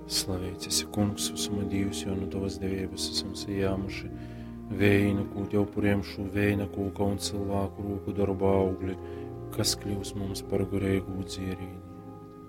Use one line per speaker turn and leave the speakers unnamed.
Slavēts esi kungs, visuma Dievs, jo no tavas devības esam sajāmuši vēja kūti upuriem šo vēja kūka un cilvēku rūku darba augļi, kas kļūs mums par garīgu dzierību.